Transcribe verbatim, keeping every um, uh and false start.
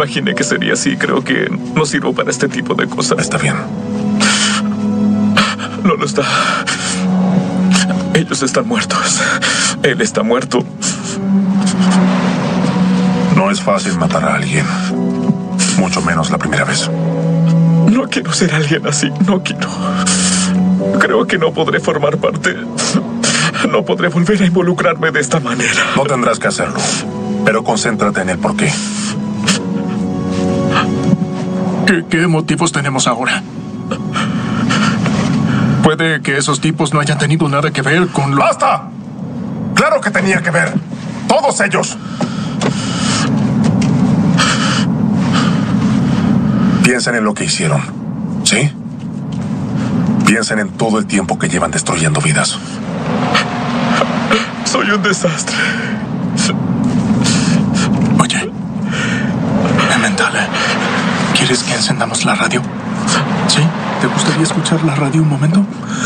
imaginé que sería así. Creo que no sirvo para este tipo de cosas. Está bien. No lo está. Ellos están muertos. Él está muerto. No es fácil matar a alguien. Mucho menos la primera vez. No quiero ser alguien así. No quiero. Creo que no podré formar parte. No podré volver a involucrarme de esta manera. No tendrás que hacerlo. Pero concéntrate en el porqué. ¿Qué, qué motivos tenemos ahora? Puede que esos tipos no hayan tenido nada que ver con lo... ¡Basta! ¡Claro que tenía que ver! ¡Todos ellos! Piensen en lo que hicieron, ¿sí? Piensen en todo el tiempo que llevan destruyendo vidas. Soy un desastre. Oye, Emmental, ¿quieres que encendamos la radio? ¿Sí? ¿Te gustaría escuchar la radio un momento?